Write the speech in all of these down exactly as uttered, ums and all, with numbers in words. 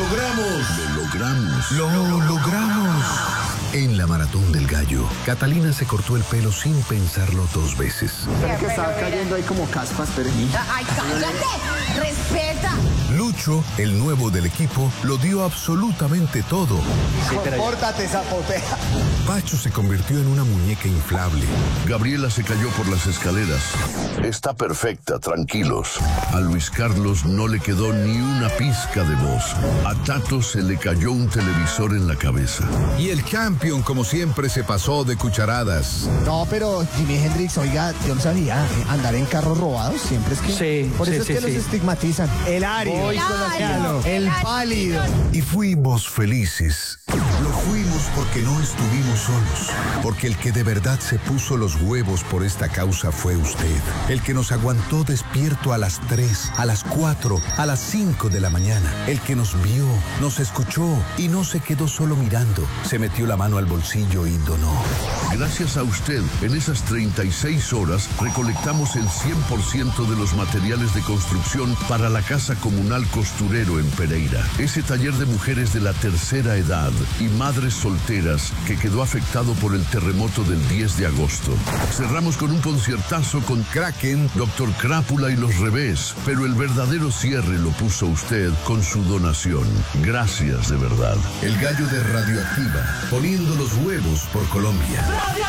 logramos. Lo logramos. Lo logramos. En la Maratón del Gallo, Catalina se cortó el pelo sin pensarlo dos veces. Es que estaba cayendo ahí como caspas, pero... ¡Ay, cállate! ¡Respeta! Lucho, el nuevo del equipo, lo dio absolutamente todo. Compórtate, zapotea. Pacho se convirtió en una muñeca inflable. Gabriela se cayó por las escaleras. Está perfecta, tranquilos. A Luis Carlos no le quedó ni una pizca de voz. A Tato se le cayó un televisor en la cabeza. Y el Champion, como siempre, se pasó de cucharadas. No, pero Jimi Hendrix, oiga, yo no sabía, eh, andar en carros robados siempre es que... Sí, por sí, eso sí, es que sí. los estigmatizan. El ario, El ario, el pálido. Y fuimos felices. Lo fuimos porque no estuvimos solos. Porque el que de verdad se puso los huevos por esta causa fue usted. El que nos aguantó despierto a las tres, a las cuatro, a las cinco de la mañana. El que nos vio, nos escuchó y no se quedó solo mirando. Se metió la mano al bolsillo y donó. Gracias a usted, en esas treinta y seis horas recolectamos el cien por ciento de los materiales de construcción para la Casa Comunal Costurero en Pereira. Ese taller de mujeres de la tercera edad y madres solteras que quedó afectado por el terremoto del diez de agosto. Cerramos con un conciertazo con Kraken, Doctor Crápula y Los Revés, pero el verdadero cierre lo puso usted con su donación. Gracias de verdad. El gallo de Radioactiva, poniendo los huevos por Colombia.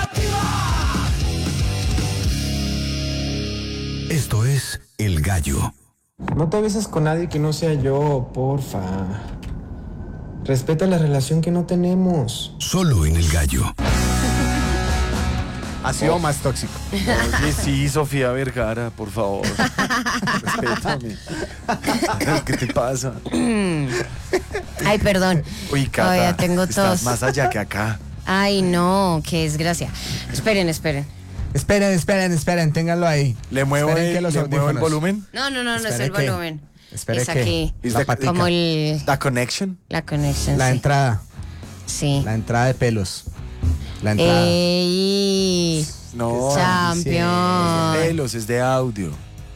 Esto es El Gallo. No te beses con nadie que no sea yo, porfa. Respeta la relación que no tenemos. Solo en El Gallo. Ha sido más tóxico. Oye, sí, Sofía Vergara, por favor. Respétame. ¿Qué te pasa? Ay, perdón. Uy, Cata, Todavía tengo estás tos. más allá que acá. Ay, no, qué desgracia. Esperen, esperen. Esperen, esperen, esperen, ténganlo ahí. ¿Le muevo, Esperen el, que los ¿le muevo el audífonos. volumen? No, no, no, no es Espere el que- volumen. espere es que- aquí. ¿Es La de- patica. Como el... ¿La connection? La conexión, La sí. entrada, Sí. la entrada de pelos. La entrada. Ey, No, Champion. es de pelos, es de audio.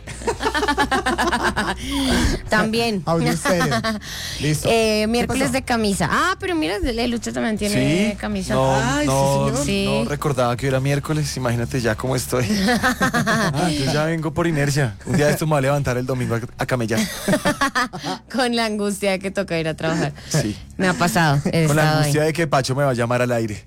También. Audio estéreo. Listo. Eh, ¿Qué miércoles pasó? de camisa. Ah, pero mira, el Lucho también tiene ¿Sí? camisa. No, Ay, no, sí, señor. Sí. no recordaba que era miércoles. Imagínate ya cómo estoy. Ah, yo ya vengo por inercia. Un día de esto me voy a levantar el domingo a, a camellar. Con la angustia de que toca ir a trabajar. Sí. Me ha pasado. he Con la estado ahí. angustia de que Pacho me va a llamar al aire.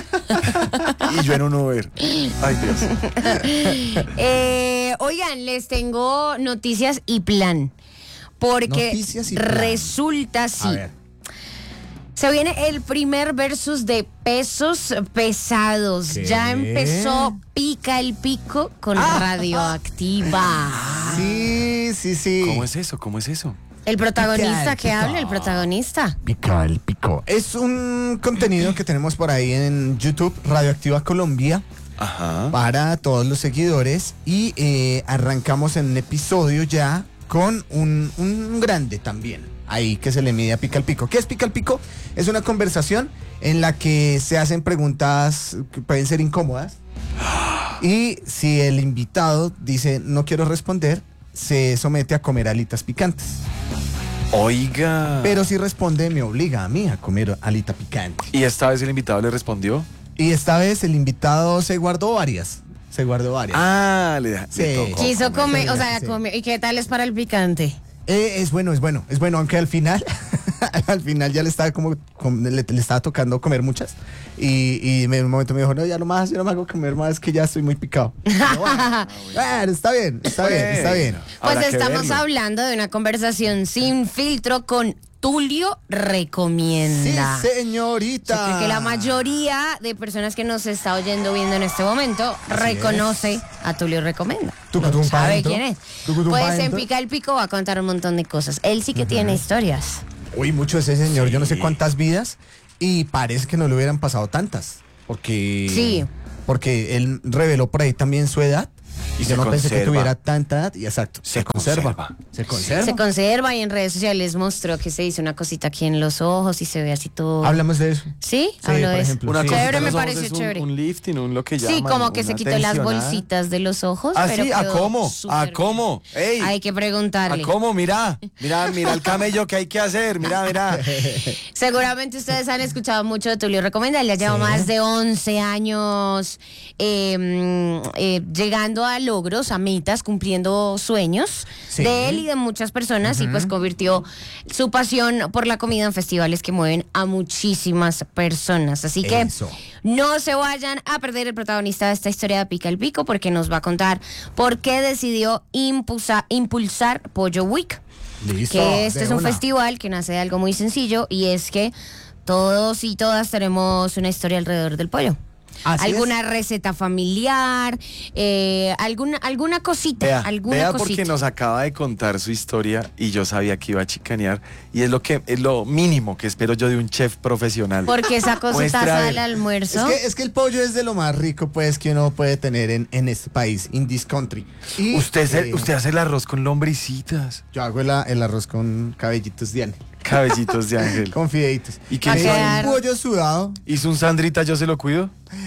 Y yo en un Uber. Ay, Dios. Eh, oigan, les tengo noticias y plan. Porque Noticias y plan. resulta, A sí, ver. se viene el primer versus de pesos pesados. ¿Qué? Ya empezó Pica el Pico con Radioactiva. Sí, sí, sí. ¿Cómo es eso? ¿Cómo es eso? El protagonista Pica el que Pico. habla, el protagonista. Pica el pico. Es un contenido que tenemos por ahí en YouTube, Radioactiva Colombia, Ajá. para todos los seguidores. Y eh, arrancamos en un episodio ya con un, un grande también. Ahí que se le mide a Pica el Pico. ¿Qué es Pica el Pico? Es una conversación en la que se hacen preguntas que pueden ser incómodas. Y si el invitado dice no quiero responder, se somete a comer alitas picantes. Oiga. Pero si responde, me obliga a mí a comer alita picante. ¿Y esta vez el invitado le respondió? Y esta vez el invitado se guardó varias. Se guardó varias. Ah, le, le Sí. tocó. Quiso comer, o sí, sea, sí. comió. ¿Y qué tal es para el picante? Eh, es bueno, es bueno, es bueno, aunque al final, al final ya le estaba como, com- le, le estaba tocando comer muchas. Y, y me- en un momento me dijo, no, ya no más, yo no me hago comer más, que ya estoy muy picado. Pero bueno, bueno, está bien, está bien, está bien. Pues Habrá que estamos verlo. hablando de una conversación sin filtro con Tulio Sí, Recomienda. señorita. Que la mayoría de personas que nos está oyendo viendo en este momento reconoce a Tulio Recomienda. Tucutum pa' ¿Sabe dentro. quién es? Tucutum pa' Pues en dentro. Pica el Pico va a contar un montón de cosas. Él sí que tiene historias. Uy, mucho ese señor, yo no sé cuántas vidas. Y parece que no le hubieran pasado tantas. Porque. Sí. Porque él reveló por ahí también su edad. Y se yo no pensé que conserva. tuviera tanta edad. Y exacto, se, Se conserva. conserva. Se conserva. Se conserva y en redes sociales mostró que se hizo una cosita aquí en los ojos y se ve así todo. Hablamos de eso. ¿Sí? Sí, Hablo por de eso. ejemplo. Una Sí. cosita Chévere, en me los ojos pareció es un- chévere. Un lifting, un lo que llaman. Sí, como que una se quitó las tensionada. bolsitas de los ojos. ¿Ah, pero sí? ¿A quedó cómo? súper ¿A bien. cómo? ¡Ey! Hay que ¿A preguntarle. cómo? Mira, mira, mira el camello que hay que hacer. Mira, mira. Seguramente ustedes han escuchado mucho de Tulio Recomienda. Él ya lleva más de once años eh, mm, eh, llegando a logros, a metas, cumpliendo sueños Sí. de él y de muchas personas. Y pues convirtió su pasión por la comida en festivales que mueven a muchísimas personas. Así que Eso. no se vayan a perder el protagonista de esta historia de Pica el Pico, porque nos va a contar por qué decidió impulsa- impulsar Pollo Week. Listo. Que este de es un una. festival que nace de algo muy sencillo, y es que todos y todas tenemos una historia alrededor del pollo. Así alguna es. receta familiar, eh, alguna, alguna cosita, Vea, alguna vea cosita. porque nos acaba de contar su historia y yo sabía que iba a chicanear y es lo que es lo mínimo que espero yo de un chef profesional. Porque sacó su Muestra taza de- del almuerzo. Es que, es que el pollo es de lo más rico pues que uno puede tener en, en este país, in this country. Y, Usted, se- eh, usted hace el arroz con lombricitas, Yo hago el, el arroz con cabellitos de ángel, cabellitos de ángel. con fideitos. ¿Y qué Va a hizo? quedar- Un pollo sudado. ¿Hizo un sandrita, yo se lo cuido?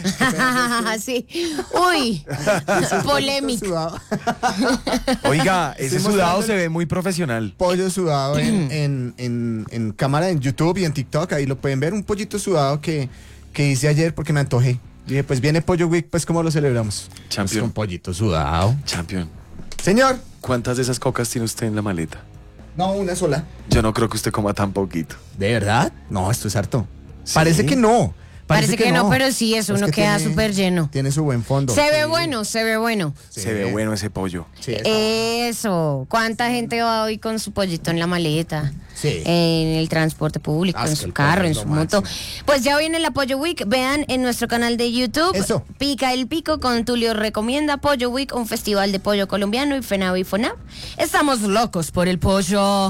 sí. Uy, polémico. Sudado. Oiga, ese Estoy sudado mostrando se el- ve muy profesional. Pollo sudado en, en, en, en cámara en YouTube y en TikTok, ahí lo pueden ver, un pollito sudado que, que hice ayer porque me antojé. Dije, pues viene Pollo Week, pues ¿cómo lo celebramos? Champion. Pues con pollito sudado. Champion, Señor, ¿cuántas de esas cocas tiene usted en la maleta? no, una sola. Yo no creo que usted coma tan poquito. ¿De verdad? No, esto es harto. ¿Sí? Parece que no. Parece que no, pero sí, eso, uno que queda tiene- súper lleno. Tiene su buen fondo. Se ve Sí. bueno, se ve bueno. Sí. Se ve bueno ese pollo. Sí, está- Eso. ¿Cuánta gente va hoy con su pollito en la maleta? Sí. En el transporte público, Ah, en es que su el carro, pollo en es su lo moto. máximo. Pues ya viene el Pollo Week. Vean en nuestro canal de YouTube. Eso. Pica el Pico con Tulio Recomienda. Pollo Week, un festival de pollo colombiano y FENAV y FONAV. Estamos locos por el pollo.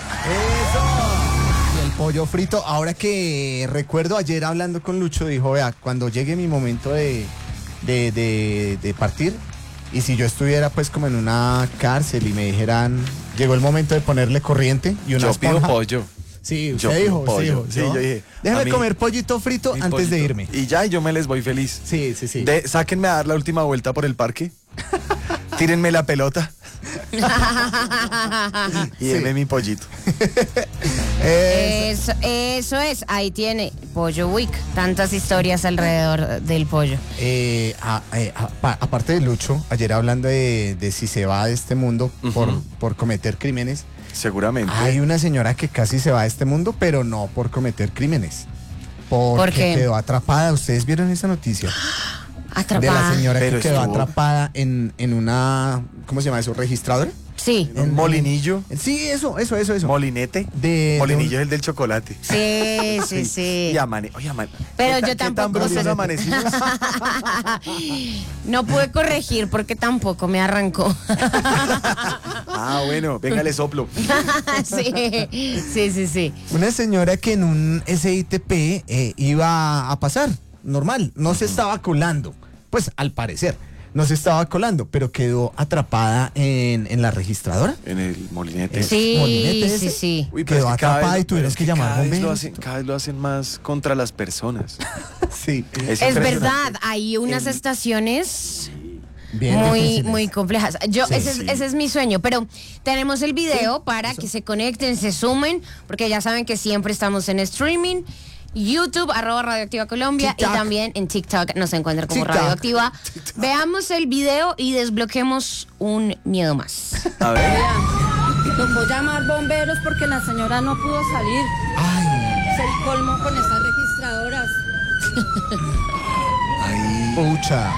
Y el pollo frito, ahora que recuerdo ayer hablando con Lucho, dijo, vea, cuando llegue mi momento de, de, de- de partir, y si yo estuviera pues como en una cárcel y me dijeran, llegó el momento de ponerle corriente y una Yo pido esponja. pollo. Sí, Yo usted pido dijo, usted pollo. dijo. Sí, ¿no? yo dije, Déjame a mí- comer pollito frito Mi antes de pollito. irme. Y ya, y yo me les voy feliz. Sí, sí, sí. De, sáquenme a dar la última vuelta por el parque. Tírenme la pelota y Sí. denme mi pollito. Eh, Eso, eso es. Ahí tiene Pollo Week. Tantas historias alrededor del pollo. eh, a- eh, a- pa- aparte de Lucho, ayer hablando de, de si se va de este mundo por, Ujú. por cometer crímenes, Seguramente. hay una señora que casi se va de este mundo, pero no por cometer crímenes. Porque ¿Por qué? quedó atrapada. ¿Ustedes vieron esa noticia? De la Atrapada. señora Pero que quedó estuvo- atrapada en, en una, ¿cómo se llama eso? ¿Registradora? Sí. Un molinillo. Sí, eso, eso, eso, eso. Molinete. De- Molinillo de es el del chocolate. Sí, sí, sí. Y amane. Oye, amane. Pero ¿Qué yo ta- qué tan tampoco brutos sé. amanecimos? No pude corregir porque tampoco me arrancó. Ah, bueno, venga, le soplo. sí, sí, sí, sí. Una señora que en un S I T P eh, iba a pasar, normal, no se estaba colando, pues al parecer, no se estaba colando, pero quedó atrapada en, en la registradora. En el molinete. Sí, molinete ese? sí, sí. Uy, Quedó es cada atrapada vez- y tuvieron pero que es llamar cada vez lo bomberos. hacen- Cada vez lo hacen más contra las personas. Sí, Es impresionante. verdad, hay unas estaciones bien muy, difíciles. muy complejas. Yo, Sí, ese, es, sí. ese es mi sueño, pero tenemos el video para que se conecten, se sumen, porque ya saben que siempre estamos en streaming. YouTube, arroba Radioactiva Colombia, TikTok. y también en TikTok nos encuentran como TikTok. Radioactiva. Veamos el video y desbloquemos un miedo más. A ver. Tocó llamar bomberos porque la señora no pudo salir. Ay, Es el colmo con estas registradoras. pucha.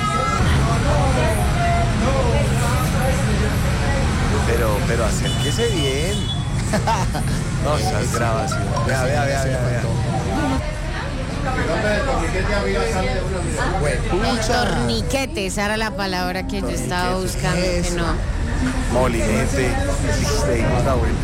Pero, pero acérquese bien. No, esa es grabación. Vea, vea, vea, vea, vea. El torniquete, esa era la palabra que yo estaba buscando, que Eso. no. Molinete. Le dimos la vuelta.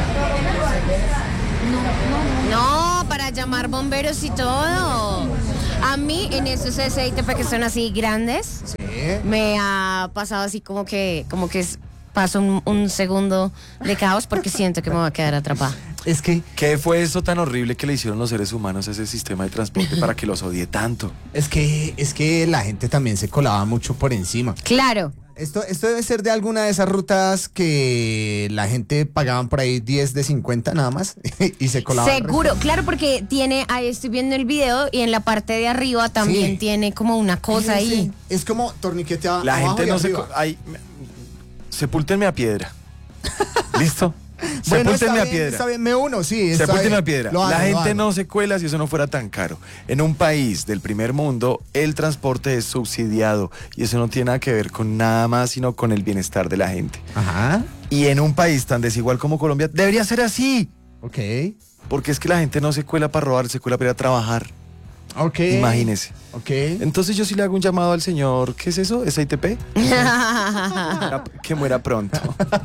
No, para llamar bomberos y todo. A mí, en esos S I T P que son así grandes, Sí. me ha pasado así como que, como que es- paso un, un segundo de caos porque siento que me voy a quedar atrapada. Es que, ¿Qué fue eso tan horrible que le hicieron los seres humanos a ese sistema de transporte para que los odie tanto? es que, es que la gente también se colaba mucho por encima. Claro. Esto, esto debe ser de alguna de esas rutas que la gente pagaban por ahí diez de cincuenta nada más y se colaba. el Seguro, resto. claro, porque tiene, ahí estoy viendo el video y en la parte de arriba también Sí. tiene como una cosa Sí, ahí. sí. Es como torniquete a- La abajo gente y no se... arriba. co- Ay, me- sepúltenme a piedra. ¿Listo? Bueno, está Sepúltenme a bien, piedra. está bien, me uno, sí. está Sepúltenme bien. a piedra. Lo hago, la lo gente hago. no se cuela si eso no fuera tan caro. En un país del primer mundo, el transporte es subsidiado y eso no tiene nada que ver con nada más, sino con el bienestar de la gente. Ajá, Y en un país tan desigual como Colombia, debería ser así. ok. Porque es que la gente no se cuela para robar, se cuela para ir a trabajar. Ok. Imagínese. Ok. Entonces yo sí le hago un llamado al señor, ¿qué es eso? ¿S I T P? Que muera pronto.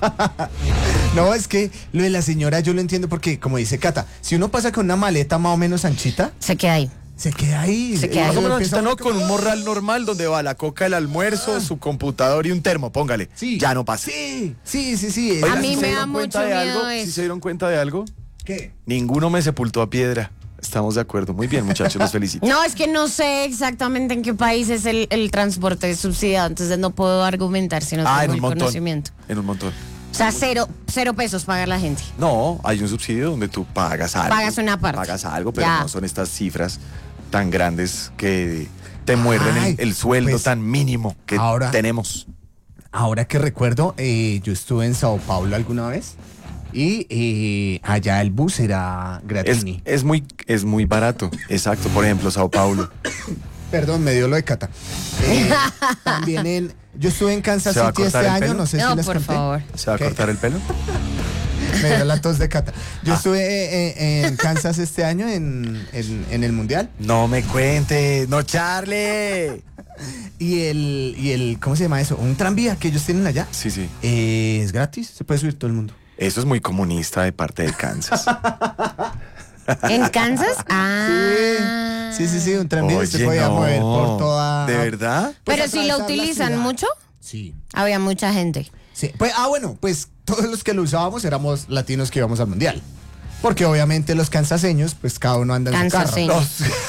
No, es que lo de la señora yo lo entiendo porque, como dice Cata, si uno pasa con una maleta más o menos anchita, Se queda ahí. se queda ahí. Se queda Y ahí. Más o menos empieza anchita, no, uno con un morral normal donde va la coca, el almuerzo, su computador y un termo, póngale. Sí. Ya no pasa. Sí, sí, sí, sí. Oiga, A mí ¿sí se me dieron da cuenta mucho de miedo algo? eso. ¿Sí se dieron cuenta de algo? ¿Qué? Ninguno me sepultó a piedra. Estamos de acuerdo. Muy bien, muchachos, los felicito. No, es que no sé exactamente en qué país es el, el transporte subsidiado, entonces no puedo argumentar si no Ah, en tengo un el montón. conocimiento. En un montón. O sea, cero, cero pesos pagar la gente. No, hay un subsidio donde tú pagas algo. Pagas una parte. Pagas algo, pero Ya. no son estas cifras tan grandes que te muerden Ay, el, el sueldo pues, tan mínimo que ahora- tenemos. Ahora que recuerdo, eh, yo estuve en Sao Paulo alguna vez y eh, allá el bus era Es, gratis. es muy, es muy barato. Exacto. Por ejemplo, Sao Paulo. Perdón, me dio lo de Cata. Eh, también en. Yo estuve en Kansas ¿Se va a City este cortar el año, pelo? no sé si No, les por conté. favor. ¿Se va a ¿Qué? cortar el pelo? Me dio la tos de Cata. Ah. Yo estuve eh, eh, en Kansas este año en, en- en el Mundial No me cuentes. No, Charlie. y el, y el, ¿cómo se llama eso? Un tranvía que ellos tienen allá. Sí, sí. Eh, es gratis, se puede subir todo el mundo. Eso es muy comunista de parte de Kansas. ¿En Kansas? Ah. Sí, sí, sí, un tranvía Oye, se podía no. mover por toda. ¿De verdad? pues, Pero si lo atravesar la utilizan ciudad. mucho, Sí. había mucha gente. Sí, pues, ah, bueno, pues todos los que lo usábamos éramos latinos que íbamos al mundial. Porque obviamente los cansaseños, pues cada uno anda en su carro. Cansaseños. No sé.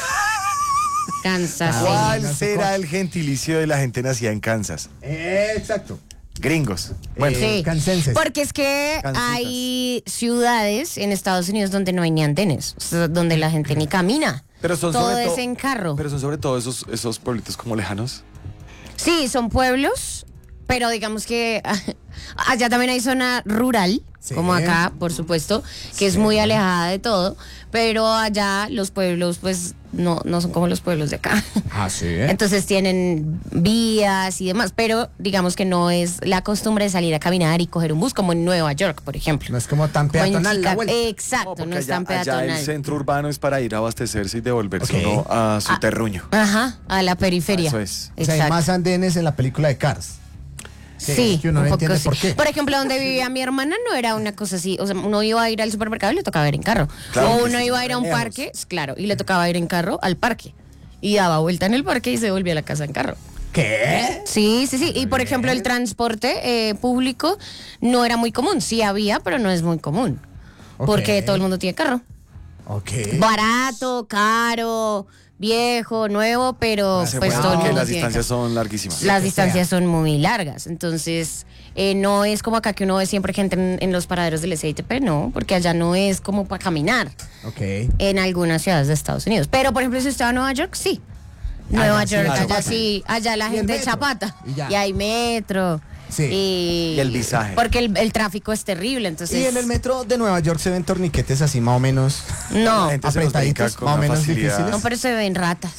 Kansas. Ah, ¿Cuál no sé será cuál. el gentilicio de la gente nacida en Kansas? Eh, exacto. Gringos. Bueno, Eh, Sí, cansenses. porque es que Cansitas. hay ciudades en Estados Unidos donde no hay ni andenes, o sea, donde la gente ni camina. pero son todo sobre es todo- en carro. Pero son sobre todo esos, esos pueblitos como lejanos. Sí, son pueblos, pero digamos que allá también hay zona rural, Sí. como acá, por supuesto, que es muy alejada de todo, pero allá los pueblos pues no, no son como los pueblos de acá. Ah, sí. Entonces tienen vías y demás, pero digamos que no es la costumbre de salir a caminar y coger un bus como en Nueva York, por ejemplo. No es como tan O en peatonal la Chicago. vuelta. Exacto, no, porque es tan allá, allá peatonal. el centro urbano es para ir a abastecerse y devolverse Ok. uno a su Ah. terruño. Ajá, a la periferia. Eso es. O sea, hay Exacto. más andenes en la película de Cars. Sí, que uno un no poco entiende sí. por qué. Por ejemplo, donde vivía mi hermana no era una cosa así. O sea, uno iba a ir al supermercado y le tocaba ir en carro. Claro, o que uno sí, iba a ir a un lejos. parque, claro, y le tocaba ir en carro al parque. Y daba vuelta en el parque y se volvía a la casa en carro. ¿Qué? Sí, sí, sí. Y por ejemplo, el transporte eh, público no era muy común. Sí había, pero no es muy común. Ok. Porque todo el mundo tiene carro. Ok. Barato, caro, viejo, nuevo, pero Se pues puede todo el porque mundo las tiene distancias carro. son larguísimas. Las que distancias sea. son muy largas, entonces eh, no es como acá que uno ve siempre gente en, en los paraderos del S I T P, no, porque allá no es como para caminar Ok. en algunas ciudades de Estados Unidos. Pero por ejemplo, si usted va a Nueva York, sí. Nueva Allá sí, York, claro. allá sí, allá la Y el gente metro, chapata. y ya. Y hay metro. Sí. Y, Y el visaje. Porque el, el tráfico es terrible, entonces. Y en el metro de Nueva York se ven torniquetes así más o menos No, La gente se los brinca apretaditos, con más o una menos facilidad. difíciles. no, pero se ven ratas.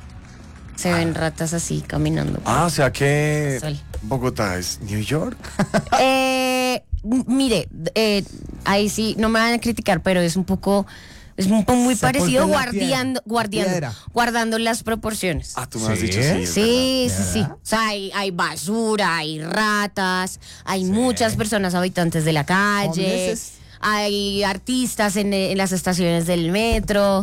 Se ven ratas así caminando. Ah, o sea que Sol. Bogotá es New York. Eh, m- mire, eh, ahí sí, no me van a criticar, pero es un poco, es un poco muy Sepulcro parecido en la guardiando, piedra, guardiando, piedra. guardando las proporciones. Ah, tú me has ¿Sí? dicho sí. es Sí, sí, ¿De sí. verdad? O sea, hay, hay basura, hay ratas, hay muchas personas habitantes de la calle, Homelesses. hay artistas en, en las estaciones del metro,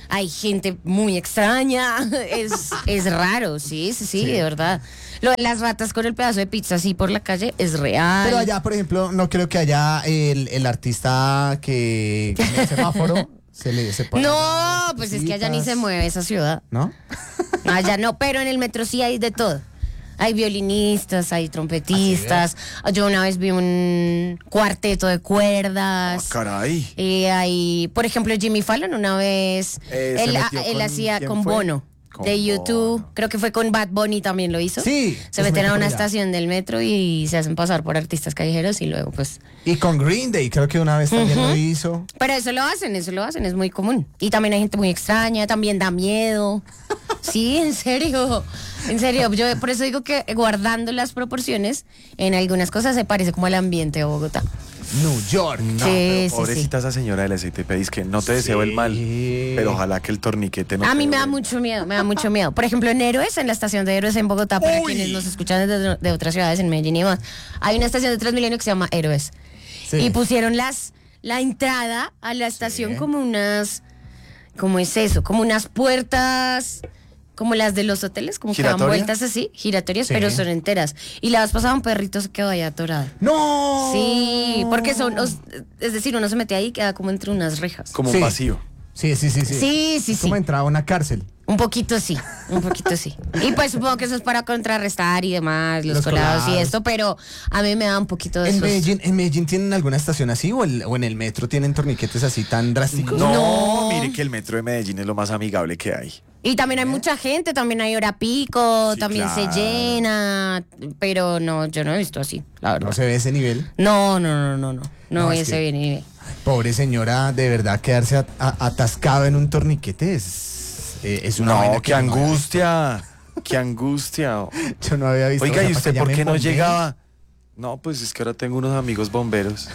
hay gente muy extraña, es, es raro, sí, sí, sí, de verdad. Lo de las ratas con el pedazo de pizza así por la calle es real. Pero allá, por ejemplo, no creo que haya el, el artista que, que en el semáforo se le se pone No, las pues es que allá ni se cositas, mueve esa ciudad. ¿no? Allá no, pero en el metro sí hay de todo. Hay violinistas, hay trompetistas. Yo una vez vi un cuarteto de Ah, cuerdas. caray. Y hay, por ejemplo, Jimmy Fallon una vez, Eh, se él, metió él con- hacía ¿quién con fue? Bono. Con De YouTube, Bono. creo que fue con Bad Bunny también lo hizo. Sí, Se se meten metió a por una allá. estación del metro y se hacen pasar por artistas callejeros y luego pues... Y con Green Day, creo que una vez también lo hizo. Pero eso lo hacen, eso lo hacen, es muy común. Y también hay gente muy extraña, también da miedo. Sí, en serio, en serio. Yo por eso digo que guardando las proporciones, en algunas cosas se parece como al ambiente de Bogotá. New York. No, Sí, pero sí, pobrecita esa señora del S I T P, dice que no te deseo el mal, pero ojalá que el torniquete no A te mí me da duele. mucho miedo, me da mucho miedo. Por ejemplo, en Héroes, en la estación de Héroes en Bogotá, para Uy. quienes nos escuchan de, de otras ciudades, en Medellín y demás, hay una estación de Transmilenio que se llama Héroes. Sí. Y pusieron las la entrada a la estación como unas, ¿cómo es eso? Como unas puertas, como las de los hoteles, como que dan ¿Giratoria? vueltas así, giratorias, Sí. pero son enteras. Y la vez pasada un perrito se quedó ahí atorado. ¡No! Sí, porque son, os- es decir, uno se mete ahí y queda como entre unas rejas. Como Sí. un vacío. Sí, sí, sí, sí. Sí, sí, Es sí. como entraba a una cárcel. Un poquito sí, un poquito sí. Y pues supongo que eso es para contrarrestar y demás, los, Los colados y colados. esto, pero a mí me da un poquito de ¿En susto. Medellín, ¿En Medellín tienen alguna estación así o, el- o en el metro tienen torniquetes así tan drásticos? No, No. mire que el metro de Medellín es lo más amigable que hay. Y también hay mucha gente, también hay hora pico, Sí, también claro. se llena, pero no, yo no he visto así, la verdad. No se ve ese nivel. No, no, no, no, no, no, No, voy es a ese que- bien. Pobre señora, de verdad, quedarse a- a- atascado en un torniquete es, eh, es una vaina No, que qué yo no había- angustia, qué angustia. Yo no había visto. Oiga, o sea, ¿y para usted que por llamen qué no bomberos. llegaba? No, pues es que ahora tengo unos amigos bomberos.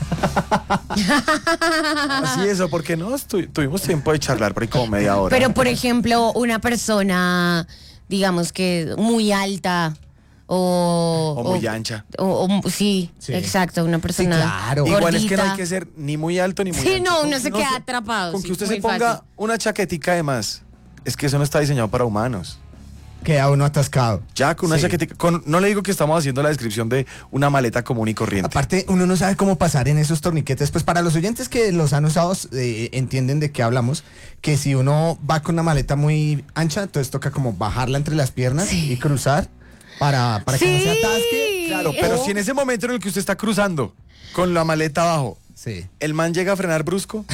Así eso, porque no, Estu- tuvimos tiempo de charlar por ahí como media hora. Pero por ejemplo, una persona, digamos que muy alta o... O muy ancha. O, o- sí, Sí. exacto, una persona claro. Igual es que no gordita. hay que ser ni muy alto ni muy Sí, ancho. no, Con uno que se queda atrapado, Con sí, que usted muy se ponga fácil. una chaquetica de más. Es que eso no está diseñado para humanos. Queda uno atascado. Ya con una Sí. chaquetica. Con, no le digo que estamos haciendo la descripción de una maleta común y corriente. Aparte, uno no sabe cómo pasar en esos torniquetes. Pues para los oyentes que los han usado, eh, entienden de qué hablamos. Que si uno va con una maleta muy ancha, entonces toca como bajarla entre las piernas y cruzar para, para que no se atasque. Claro, pero si en ese momento en el que usted está cruzando con la maleta abajo, Sí. el man llega a frenar brusco.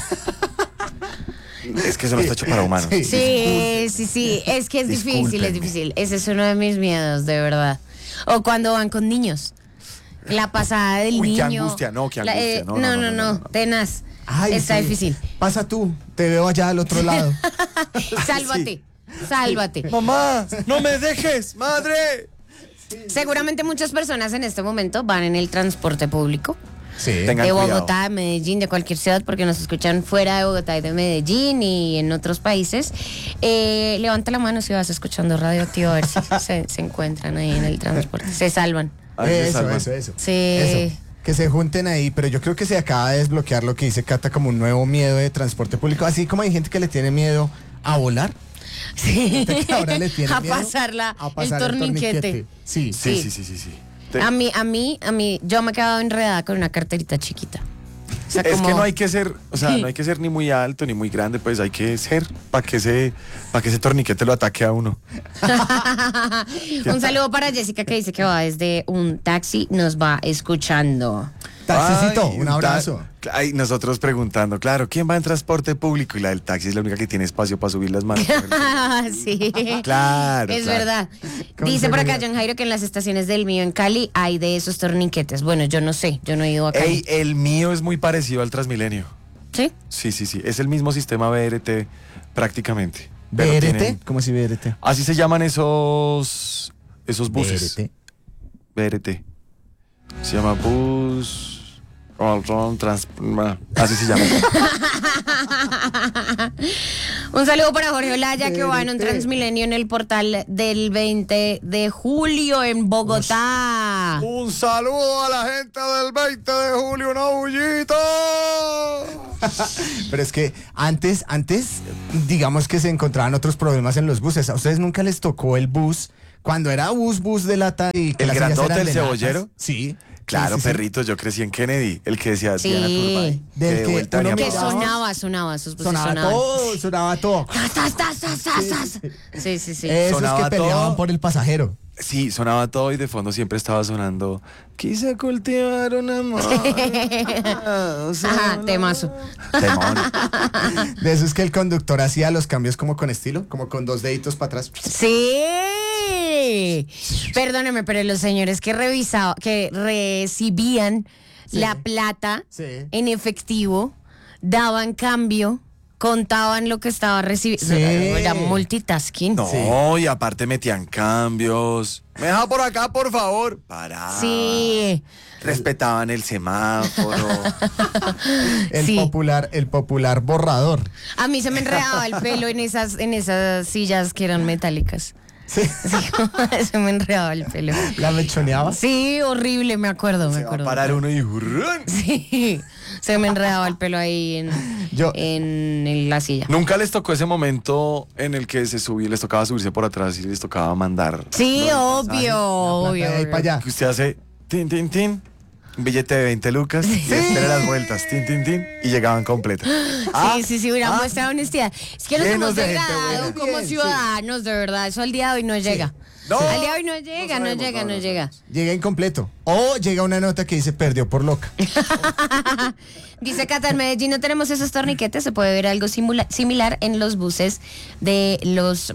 Es que eso no está hecho para humanos. Sí. Sí, sí, sí, es que es difícil, es Discúlpenme. difícil. Ese es uno de mis miedos, de verdad. O cuando van con niños. La pasada del Uy, qué niño. angustia, no, qué La- angustia, eh, no, no, no, no, no, no, no, no. tenaz. Ay, Está sí. difícil. Pasa tú, te veo allá al otro lado. Sálvate, sálvate. Mamá, no me dejes, madre. Seguramente muchas personas en este momento van en el transporte público. Sí. Tengan De cuidado. Bogotá, de Medellín, de cualquier ciudad, porque nos escuchan fuera de Bogotá y de Medellín y en otros países. Eh, levanta la mano si vas escuchando Radioactivo a ver si se, se encuentran ahí en el transporte. Se salvan. Ay, se Eso, salvan. eso, eso. Sí. Eso. Que se junten ahí, pero yo creo que se acaba de desbloquear lo que dice Cata como un nuevo miedo de transporte público. Así como hay gente que le tiene miedo a volar. Sí. gente que ahora le tiene a miedo pasarla a pasar el torniquete. Sí. Sí, Sí. sí, sí, sí, sí. Te- A mí, a mí, a mí, yo me he quedado enredada con una carterita chiquita. O sea, es como- que no hay que ser, o sea, no hay que ser ni muy alto ni muy grande, pues hay que ser para que ese, para que ese torniquete lo ataque a uno. Un saludo para Jessica que dice que va desde un taxi, nos va escuchando. Taxicito, Ay, un ta- abrazo. Ay, nosotros preguntando, claro, ¿quién va en transporte público? Y la del taxi es la única que tiene espacio para subir las manos. Sí. Claro, Es claro. verdad. Con Dice por acá seguridad. John Jairo que en las estaciones del mío en Cali hay de esos torniquetes. Bueno, yo no sé, yo no he ido a Cali. Ey, el mío es muy parecido al Transmilenio. ¿Sí? Sí, sí, sí. Es el mismo sistema B R T prácticamente. Pero B R T, tienen- ¿cómo si B R T? Así se llaman esos esos buses. B R T. B R T. Se llama bus. Trans, bueno, así se llama. Un saludo para Jorge Olaya que va en un Verte. Transmilenio en el portal del veinte de julio en Bogotá. Un saludo a la gente del veinte de julio, una bullita. Pero es que antes, antes, digamos que se encontraban otros problemas en los buses. ¿A ustedes nunca les tocó el bus? Cuando era bus, bus de lata y que ¿El las sillas grandote, eran el de cebollero? latas. Sí. Claro, Sí, sí, sí. perritos, yo crecí en Kennedy, el que decía Sí. Diana Turbay. Del de que vuelta uno venía Que miraba. por- sonaba, sonaba, sus buses Sonaba sonaban. todo, sonaba todo. Tas, tas, tas, tas, tas, tas. Sí, sí, sí. Esos Sonaba que peleaban todo. por el pasajero. Sí, sonaba todo y de fondo siempre estaba sonando. Quise cultivar un amor. Ajá, temazo. Temón. De esos que el conductor hacía los cambios como con estilo, como con dos deditos para atrás. Sí. Perdóneme, pero los señores que revisaban, que recibían Sí. la plata Sí. en efectivo, daban cambio, contaban lo que estaba recibiendo. Sí. Era multitasking. No, y aparte metían cambios. Me deja por acá, por favor. Para. Sí. Respetaban el semáforo. El Sí. popular, el popular borrador. A mí se me enredaba el pelo en esas, en esas sillas que eran metálicas. Sí. Sí, se me enredaba el pelo. La mechoneaba. Sí, horrible, me acuerdo, me Se va a acuerdo. parar uno y ¡jurrún! Sí, se me enredaba el pelo ahí en, Yo- en, en la silla. Nunca les tocó ese momento en el que se subía, les tocaba subirse por atrás y les tocaba mandar. Sí, lo del pasaje. obvio, La obvio. plata de ahí obvio. para allá. Que usted hace tin, tin, tin, un billete de veinte lucas y espera las vueltas, tin, tin, tin, y llegaban completas. Sí, sí, sí, una muestra de honestidad. Es que nos Llenos hemos de gente degradado buena. como Bien, sí. ciudadanos, de verdad. Eso al día de hoy no llega. No. Al día de hoy no llega, no, sabemos, llega, no, no, no llega. Llega incompleto. O llega una nota que dice perdió por loca. Dice Cata, en Medellín no tenemos esos torniquetes, se puede ver algo simula- similar en los buses de los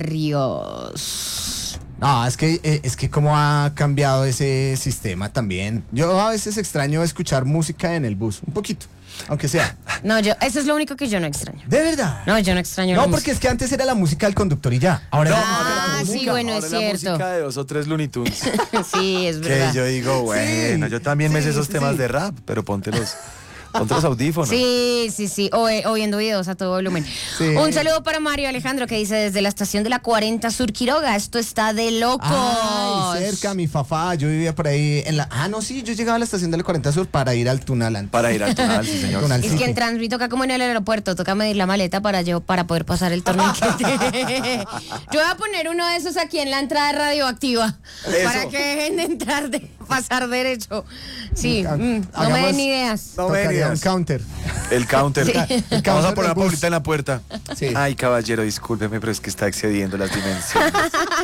barrios. No, es que, eh, es que cómo ha cambiado ese sistema también. Yo a veces extraño escuchar música en el bus, un poquito, aunque sea. No, yo, eso es lo único que yo no extraño. De verdad. No, yo no extraño la No, porque música. es que antes era la música del conductor y ya. Ahora No, es la Ah, música de la sí, música. bueno, es Ahora la cierto. música de dos o tres Looney Tunes. Sí, es Que verdad. yo digo, bueno, yo también me sé Sí, esos sí, temas sí. de rap, pero ponte los, ponte los audífonos. Sí, sí, sí. O, eh, o viendo videos a todo volumen. Sí. Un saludo para Mario Alejandro que dice desde la estación de la cuarenta Sur Quiroga. Esto está de locos. Ay, cerca, mi fafá. Yo vivía por ahí en la. Ah, no, sí, yo llegaba a la estación de la cuarenta Sur para ir al Tunalan. Para ir al tonal, sí, señor. Tonal. Es Sí. que en Transmi toca como en el aeropuerto, toca medir la maleta para yo para poder pasar el torniquete. Yo voy a poner uno de esos aquí en la entrada radioactiva Eso. para que dejen de entrar de pasar derecho. Sí, Ha- mm, no me hagamos- den ideas. No me Tocaría un digas. counter. El counter. El Vamos counter a poner del a bus. Paulita en la puerta. Sí. Ay, caballero, discúlpeme, pero es que está excediendo las dimensiones.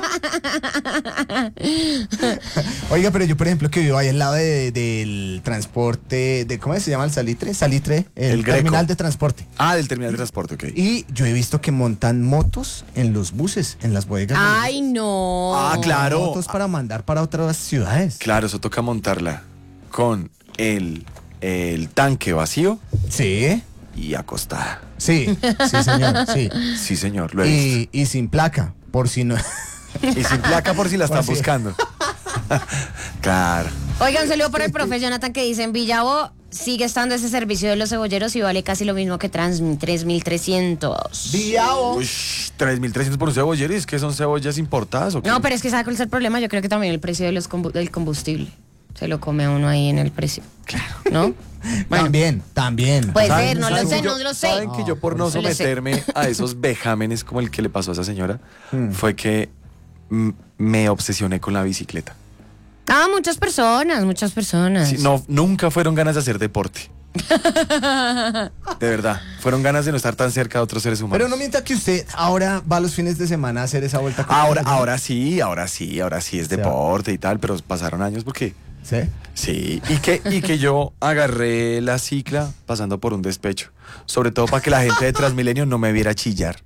Oiga, pero yo, por ejemplo, que vivo ahí al lado de- del transporte, de ¿cómo se llama el Salitre? Salitre, el, El Greco. terminal de transporte. Ah, del terminal de transporte, ok. Y yo he visto que montan motos en los buses, en las bodegas. de los Ay, no. Ah, claro. Motos para mandar para otras ciudades. Claro, eso toca montarla con el, el tanque vacío Sí, y acostada. sí, sí, señor, sí. Sí, señor, lo he visto. Y, y sin placa, por si no. Y sin placa por si la están Por si- buscando. Claro. Oiga, un saludo para el profe Jonathan que dice en Villavo sigue estando ese servicio de los cebolleros y vale casi lo mismo que Transmi, tres mil trescientos. Diao. Uy, tres mil trescientos por un cebollero, ¿y es que son cebollas importadas o qué? No, pero es que ¿sabe cuál es el problema? Yo creo que también el precio de los combu- del combustible. Se lo come a uno ahí en el precio. Claro. ¿No? Bueno, También, también. puede ¿Saben- ser, no lo saben sé, que yo- no lo sé. ¿Saben que yo por no No lo sé. someterme a esos vejámenes como el que le pasó a esa señora, fue que mm, me obsesioné con la bicicleta? Ah, muchas personas, muchas personas. Sí, no, nunca fueron ganas de hacer deporte. De verdad, fueron ganas de no estar tan cerca de otros seres humanos. Pero no mienta que usted ahora va los fines de semana a hacer esa vuelta. con Ahora, la- ahora sí, ahora sí, ahora sí es O sea, deporte y tal, pero pasaron años porque ¿Sí? sí, y que, y que yo agarré la cicla pasando por un despecho, sobre todo para que la gente de Transmilenio no me viera chillar.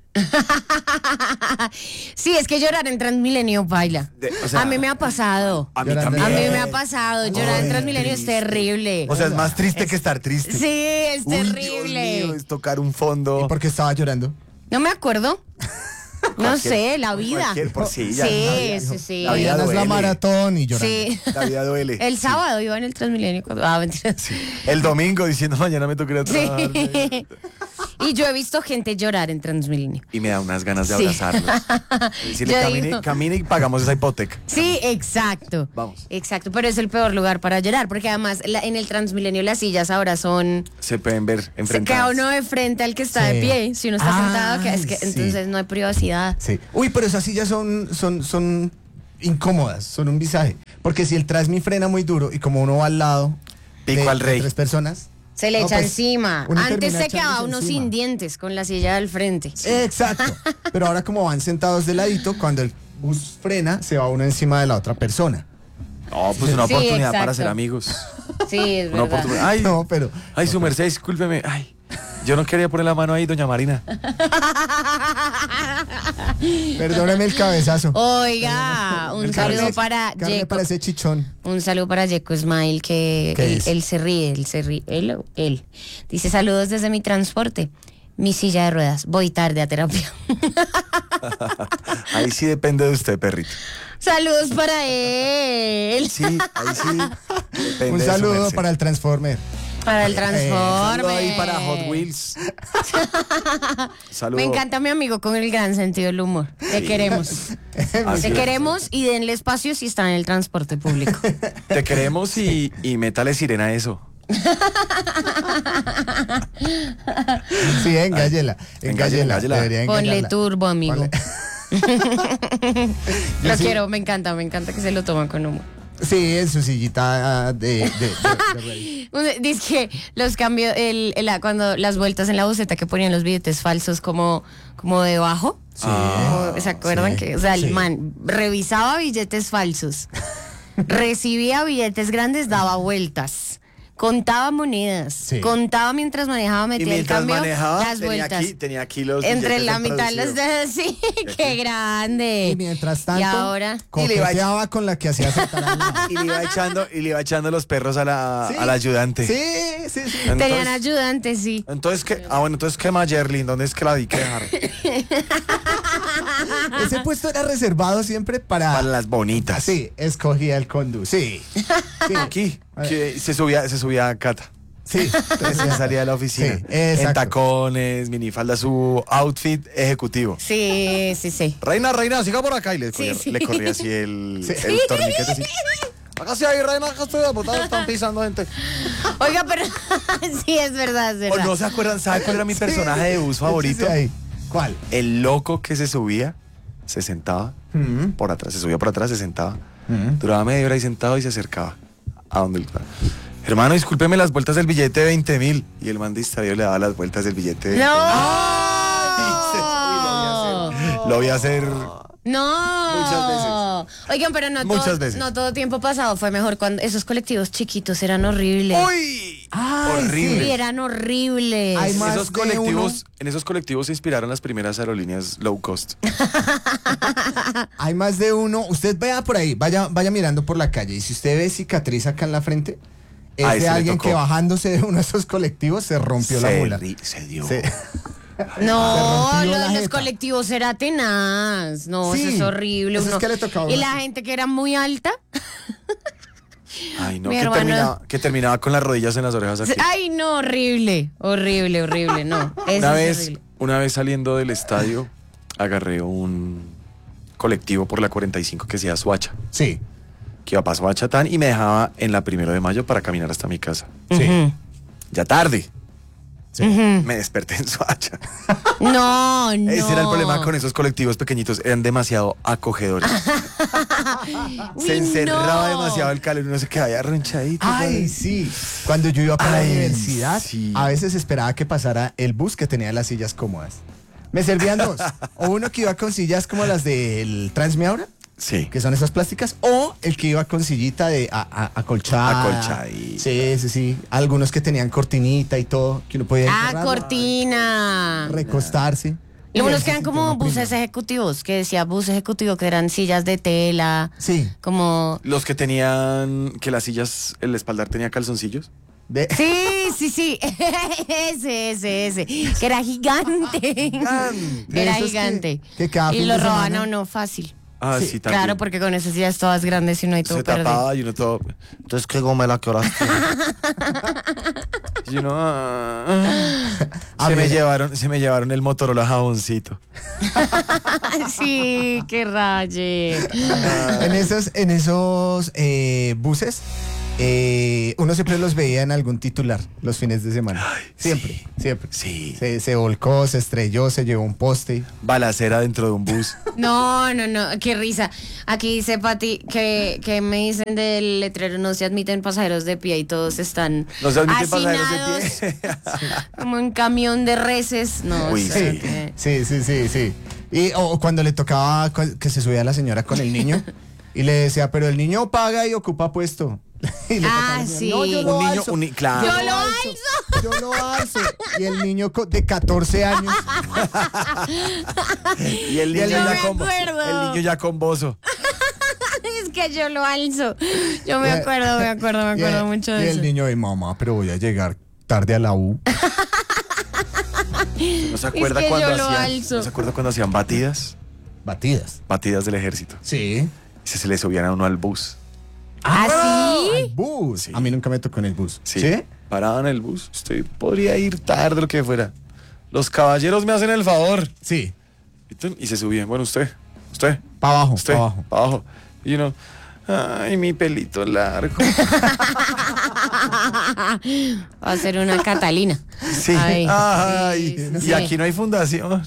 Sí, es que llorar en Transmilenio baila. De- o sea, a mí me ha pasado. A mí Llorando. también. A mí me ha pasado. Llorar en Ay, Transmilenio es terrible. O sea, es más triste que estar triste. Sí, es Uy, terrible. Dios mío, es tocar un fondo. ¿Y por qué estaba llorando? No me acuerdo. No Cualquier- sé, la vida. cualquier- por sí, ya, sí, la vida, sí, sí. La vida Ganas la duele. maratón y llorando. Sí. La vida duele. El sábado iba en el Transmilenio. cuando- Ah, mentira. El domingo diciendo mañana me tocará Sí. trabajar. Y yo he visto gente llorar en Transmilenio. Y me da unas ganas de Sí. abrazarlos. Decirle, Yo camine, digo- camine y pagamos esa hipoteca. Sí, exacto. Vamos. Exacto, pero es el peor lugar para llorar, porque además la- en el Transmilenio las sillas ahora son... Se pueden ver Se queda enfrentadas. uno de frente al que está Sí. de pie. Si uno está Ay, sentado, que es que sí. entonces no hay privacidad. Sí. Uy, pero esas sillas son, son, son incómodas, son un visaje. Porque si el Transmi frena muy duro y como uno va al lado Pico de, al de rey. tres personas. Se le no, echa pues, encima. uno Antes termina se quedaba echándose uno encima. sin dientes con la silla del frente. Exacto. Pero ahora como van sentados de ladito, cuando el bus frena, se va uno encima de la otra persona. No, pues una Sí, oportunidad exacto. para ser amigos. Sí, es Una verdad. oportunidad. Ay, No, pero... ay, su merced, discúlpeme. Ay, yo no quería poner la mano ahí, doña Marina. Perdóname el cabezazo. Oiga, un El saludo carne- para carne Yeco. para ese chichón. Un saludo para Yeco Smile, que ¿Qué él, dice? él se ríe, él se ríe. Él, él. Dice, saludos desde mi transporte. Mi silla de ruedas. Voy tarde a terapia. Ahí sí depende de usted, perrito. Saludos para él. Sí, ahí sí. depende Un de su saludo merced. para el Transformer. Para el Saludo Transforme. ahí para Hot Wheels. Saludo. Me encanta mi amigo con el gran sentido del humor. Te queremos. Así Te es. queremos y denle espacio si están en el transporte público. Te queremos y, y métale sirena a eso. Sí, engáñela. Engáñela, Engáñela. engáñela. Debería Ponle engañarla. turbo, amigo. Ponle- Lo Yo sí- quiero, me encanta, me encanta que se lo toman con humor. Sí, en su sillita ah, de... de, de- de rey. Dice que los cambios, el, el- la- cuando las vueltas en la buceta que ponían los billetes falsos como, como debajo. Sí. Como- ¿Se acuerdan? sí, que, o sea, el sí. man revisaba billetes falsos, recibía billetes grandes, daba vueltas. Contaba monedas, Sí. contaba mientras manejaba, Y metía el mientras cambio, manejaba, las tenía vueltas. aquí, tenía aquí los Entre billetes la en mitad los producido. dedos, sí, qué grande. Y mientras tanto, Y ahora, Y le iba a- coqueteaba con la que hacía saltar al lado. Y le iba echando, y le iba echando los perros a la, Sí. al ayudante. Sí, sí, sí. Entonces- tenían ayudantes, sí. Entonces, ¿qué? Ah, bueno, entonces, ¿qué más, Jerlin? ¿Dónde es que la di que dejar? Ese puesto era reservado siempre para... Para las bonitas. Sí, escogía el condu. Sí. Sí. Aquí, que se subía, se subía a Cata. Sí. Recién salía de la oficina. Sí, exacto. En tacones, minifalda, su outfit ejecutivo. Sí, sí, sí. Reina, reina, siga por acá. Y le, Sí, corría, sí. le corría así el, Sí. el torniquete así. Hágase ahí, reina, que estoy de puta, están pisando gente. Oiga, pero sí, es verdad, es ¿O verdad. no se acuerdan? ¿Sabe cuál era mi personaje de bus favorito? Sí, ahí. ¿Cuál? El loco que se subía, se sentaba Mm. por atrás, se subía por atrás, se sentaba. Mm. Duraba media hora ahí sentado y se acercaba a donde el... Hermano, discúlpeme las vueltas del billete de veinte mil. Y el man distraído le daba las vueltas del billete de veinte mil. ¡No! Lo voy a hacer. No. Muchas veces. Oigan, pero no Muchas todo, veces. no todo tiempo pasado fue mejor cuando esos colectivos chiquitos eran horribles. ¡Uy! Ay, Horrible. Sí, eran horribles. Hay En más esos de colectivos, en esos colectivos se inspiraron las primeras aerolíneas low cost. Hay más de uno. Usted vaya por ahí, vaya, vaya mirando por la calle. Y si usted ve cicatriz acá en la frente, es A de ese le alguien tocó. que bajándose de uno de esos colectivos se rompió la se, mula. ri- se dio. Sí. No, Se rompió lo la de los jeta. colectivos era tenaz. No, Sí, eso es horrible. eso es uno- que le tocaba a Y uno la así. gente que era muy alta. Ay, no, Mi que hermano- terminaba, que terminaba con las rodillas en las orejas aquí. Ay, no, horrible. Horrible, horrible. No. Eso Una es vez, horrible. una vez saliendo del estadio, agarré un colectivo por la cuarenta y cinco que se llama Suacha, Sí. que iba para Suachatán y me dejaba en la primero de mayo para caminar hasta mi casa. Sí. Ujú. Ya tarde. Sí. Me desperté en Suacha. No, no. Ese era el problema con esos colectivos pequeñitos, eran demasiado acogedores. Uy, Se encerraba no. demasiado el calor y uno se quedaba arronchadito. Ay, sí. Cuando yo iba para la Ay, universidad, sí. a veces esperaba que pasara el bus que tenía las sillas cómodas. Me servían dos. O uno que iba con sillas como las del Transmiaura, Sí. que son esas plásticas, o el que iba con sillita de a, a- acolchada. Acolchadita. Sí, sí, sí. Algunos que tenían cortinita y todo, que uno podía Ah, encerrar, cortina. recostarse. Y unos Ese que eran sí como tenía buses prima. ejecutivos, que decía bus ejecutivo, que eran sillas de tela, Sí. como... Los que tenían, que las sillas, el espaldar tenía calzoncillos. De- Sí, sí, sí, ese, ese, ese, que era gigante, que era esos que- gigante, que cada y fin lo de robaban semana- a uno fácil. Ah, sí, Sí, también. Claro, porque con esas sillas todas grandes y uno ahí todo se perdido. tapaba y uno todo. Entonces, ¿qué goma la que oraste? Y uno, ah, A se, me ver. llevaron, se me llevaron el Motorola jaboncito. Sí, qué raye. En esos, en esos eh, buses, eh, uno siempre los veía en algún titular los fines de semana. Siempre, siempre. Sí. Se, se volcó, se estrelló, se llevó un poste. Balacera dentro de un bus. No, no, no, qué risa. Aquí dice Pati que, que me dicen del letrero no se admiten pasajeros de pie y todos están No se admiten pasajeros de hacinados, pie. como en camión de reses. No, Uy, o sea, sí. que- Sí, sí, sí, sí. Y o cuando le tocaba cu- que se subía la señora con el niño y le decía, pero el niño paga y ocupa puesto. Y le Ah, tocaba decir, sí. "No, yo lo Un niño, alzo, un ni- claro. Yo lo alzo, yo lo alzo". Y el niño co- de catorce años. Y el niño, Yo ya me con, acuerdo. el niño ya con bozo. Es que yo lo alzo. Yo me Y- acuerdo, me acuerdo, me y el- acuerdo mucho y de el eso. niño de mamá, pero voy a llegar tarde a la U. ¿No se acuerda que cuando yo lo hacían, alzo. ¿no se acuerda cuando hacían batidas? Batidas. Batidas del ejército. Sí. Y se, se le subían a uno al bus. ¿Ah, Al sí? bus. Sí. A mí nunca me tocó en el bus. Sí. ¿Sí? Paraban el bus. Usted podría ir tarde, lo que fuera. Los caballeros me hacen el favor. Sí. Y, tun, y se subían. Bueno, usted, usted, Para abajo, usted, para abajo. para abajo. Y uno, ay, mi pelito largo. Va a ser una Catalina. Sí. Ay, Ay, sí, y sí. aquí no hay fundación.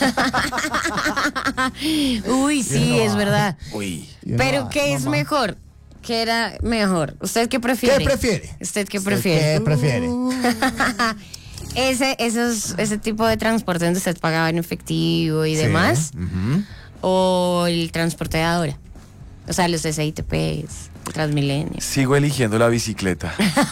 Uy, sí, es verdad. Uy. Y uno, Pero "Ah, ¿qué es mamá". mejor? ¿Qué era mejor? ¿Usted qué prefiere? ¿Qué prefiere? ¿Usted qué ¿Usted prefiere? qué prefiere? Ese, esos, ese tipo de transporte donde usted pagaba en efectivo y Sí. demás, Ujú. o el transporte de ahora. O sea, los S I T Ps, el Transmilenio. Sigo eligiendo la bicicleta.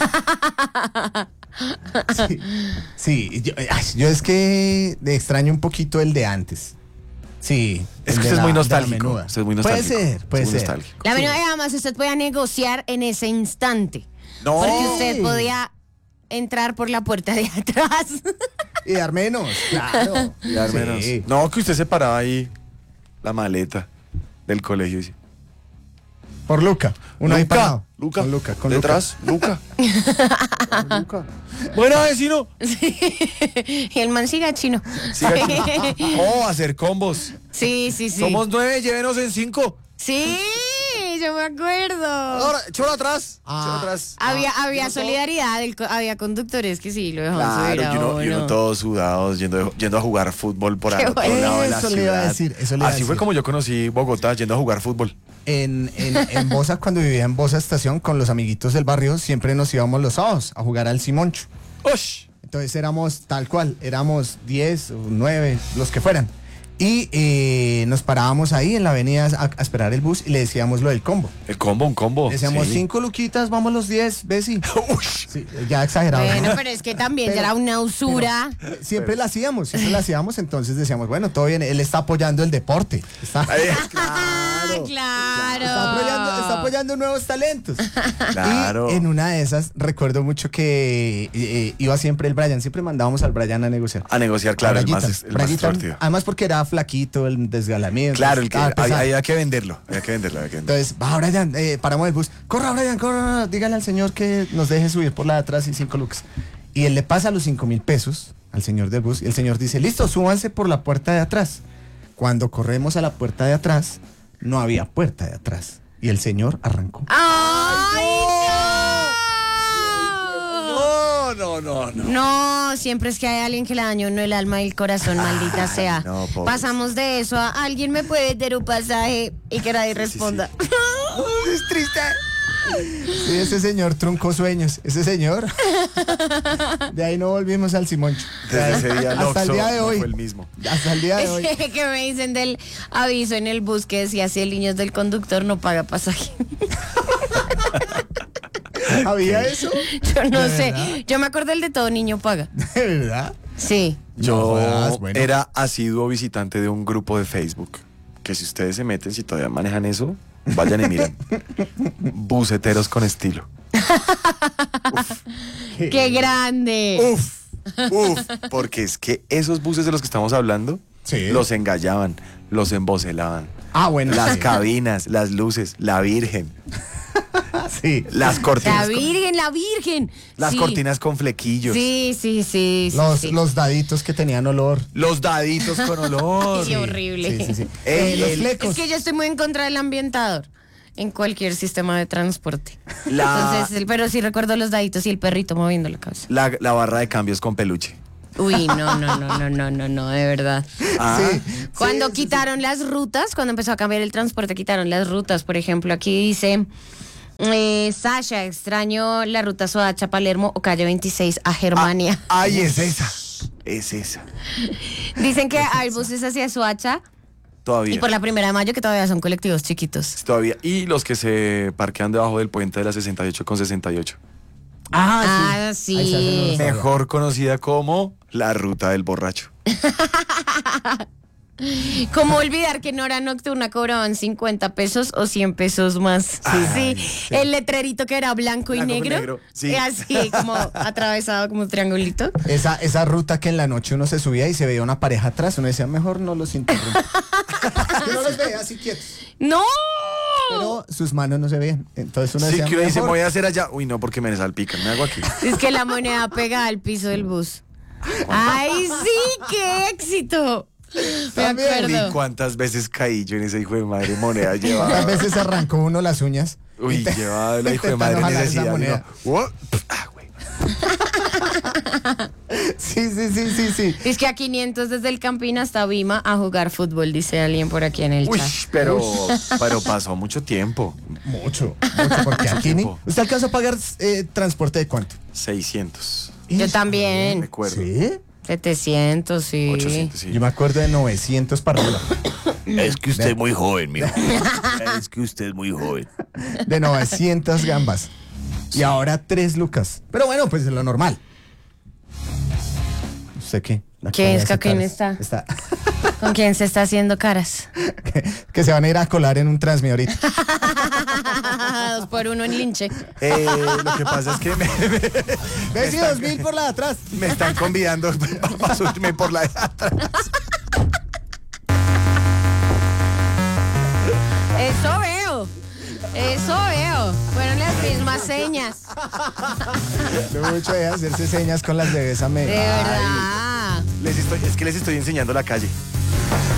Sí, sí, yo, ay, yo es que extraño un poquito el de antes. Sí. Es el que de usted es la- muy de la nostálgico. menuda. Usted es muy Puede nostálgico. ser, puede Usted es muy ser. nostálgico. La verdad, además, usted podía negociar en ese instante. No. Porque usted podía entrar por la puerta de atrás. Y dar menos, claro. Y dar Sí. menos. No, que usted se paraba ahí la maleta del colegio. Y dice, Por Luca. Uno ahí Luca, parado. Luca, Con Luca, con detrás, Luca. Con Luca. Bueno, vecino. Sí. Y el man siga chino. Siga aquí. Oh, hacer combos. Sí, sí, sí. Somos nueve, llévenos en cinco. Sí, yo me acuerdo. Ahora, échalo atrás. Ah. échalo atrás. Había, Ah, había yo no todo- solidaridad, el co- había conductores que sí, lo dejaban subir Claro, a y uno, y uno uno. todos sudados, yendo, yendo a jugar fútbol por Qué al otro bueno. lado de la Eso le iba a ciudad. decir, eso le iba a Así fue decir. como yo conocí Bogotá, yendo a jugar fútbol. En, en, en Bosa, cuando vivía en Bosa Estación, con los amiguitos del barrio, siempre nos íbamos los sábados a jugar al Simoncho. ¡Ush! Entonces éramos tal cual, éramos diez o nueve, los que fueran. Y eh, nos parábamos ahí en la avenida a, a esperar el bus y le decíamos lo del combo. El combo, un combo. Le decíamos sí. cinco luquitas, vamos los diez, Bessie. Ush. Sí, ya exagerado. Bueno, ¿no? pero es que también Pero- era una usura. Siempre la hacíamos, siempre la hacíamos, entonces decíamos, bueno, todo bien, él está apoyando el deporte. Está, Ay, Ah, claro. está apoyando, está apoyando nuevos talentos. Claro. Y en una de esas recuerdo mucho que eh, eh, iba siempre el Brian, siempre mandábamos al Brian a negociar. A negociar, claro, A el Brayita. más, el más Brayita, extrovertido. además porque era flaquito, el desgalamiento. Claro, el que estaba pesado. había, había que venderlo. Había que venderlo, había que venderlo. Entonces, va Brian, eh, paramos el bus. Corra, Brian, corra, dígale al señor que nos deje subir por la de atrás y cinco lucas. Y él le pasa los cinco mil pesos al señor del bus y el señor dice, listo, súbanse por la puerta de atrás. Cuando corremos a la puerta de atrás, no había puerta de atrás. Y el señor arrancó. ¡Ay, No, no! no, no, no. No, siempre es que hay alguien que le dañó no el alma y el corazón, maldita sea. no, pobres. Pasamos de eso a alguien me puede vender un pasaje y que nadie Sí, sí, responda. Es triste. Sí, ese señor truncó sueños. Ese señor. De ahí no volvimos al Simoncho. Desde ese día el Hasta el Oxxo día de no hoy. fue el mismo. Hasta el día de hoy. Que me dicen del aviso en el bus que decía si el niño es del conductor no paga pasaje. ¿Había eso? Yo no ¿De sé. verdad? Yo me acuerdo el de todo niño paga. ¿De verdad? Sí. Yo No jodas, bueno. era asiduo visitante de un grupo de Facebook. Que si ustedes se meten, si todavía manejan eso, vayan y miren. Buceteros con estilo. ¡Qué grande! Uf, uf. Porque es que esos buses de los que estamos hablando, Sí. los engallaban, los embocelaban. Ah, bueno. Las sí. cabinas, las luces, la virgen, Sí. las La cortinas. con- Virgen, la Virgen. Las Sí. cortinas con flequillos. Sí, sí, sí. sí, Los, sí. los daditos que tenían olor. Los daditos con olor. Qué horrible. Sí, sí, sí. Ey, Eh, los el- flecos. Es que yo estoy muy en contra del ambientador en cualquier sistema de transporte. La- Entonces, el- pero sí recuerdo los daditos y el perrito moviendo la cabeza. La, la barra de cambios con peluche. Uy, no, no, no, no, no, no, no, de verdad. Ah, Sí. Cuando Sí, sí, quitaron las rutas, cuando empezó a cambiar el transporte, quitaron las rutas. Por ejemplo, aquí dice, eh, Sasha, extraño la ruta Soacha, Palermo o calle veintiséis a Germania. Ay, es esa. Es esa. Dicen que hay buses hacia Soacha Todavía. y por la primera de mayo que todavía son colectivos chiquitos. Todavía. Y los que se parquean debajo del puente de la sesenta y ocho con sesenta y ocho. Ah, Ahí sí. se hacen los- Mejor conocida como la ruta del borracho. ¿Cómo olvidar que en hora nocturna cobraban cincuenta pesos o cien pesos más? Sí, el letrerito que era blanco y Blanco con negro. negro, sí. eh, Así como atravesado como un triangulito. Esa, esa ruta que en la noche uno se subía y se veía una pareja atrás, uno decía, mejor no los interrumpa. Yo no los veía así quietos, ¡No! pero sus manos no se veían. Entonces uno Sí, decía, que uno dice, me mejor- voy a hacer allá. Uy, no, porque me salpican. Me hago aquí. Es que la moneda pega al piso del bus. ¡Ay, sí! ¡Qué éxito! Me También. ¿Y acuerdo. cuántas veces caí yo en ese hijo de madre moneda ¿Cuántas llevaba? veces arrancó uno las uñas? Uy, Inte- llevaba la hijo de intentando madre jalar esa necesidad. y moneda. uno, "What?". Ah, güey. Sí, sí, sí, sí, sí. Es que a quinientos desde el Campín hasta Vima a jugar fútbol, dice alguien por aquí en el Uy, chat. pero, pero pasó mucho tiempo. Mucho, mucho, porque aquí ni... tiempo. ¿Usted alcanzó a pagar eh, transporte de cuánto? seiscientos. Yo también. Recuerdo. ¿Sí? setecientos, sí. ochocientos, sí. Yo me acuerdo de novecientos para arriba. Es que usted es muy joven, mijo. Es que usted es muy joven. De novecientas gambas. Y ahora tres lucas. Pero bueno, pues es lo normal. No sé qué. La ¿Qué cara es? de ¿Con quién caras. está? Está. ¿Con quién se está haciendo caras? que, que se van a ir a colar en un Transmi ahorita. Dos por uno en linche. Eh, lo que pasa es que me, me- Ve si dos mil por la de atrás. me están convidando para subirme por la de atrás. Eso veo. Eso veo. Fueron las mismas señas. Lo mucho de hacerse señas con las de esa De media. verdad. Les estoy, es que les estoy enseñando la calle.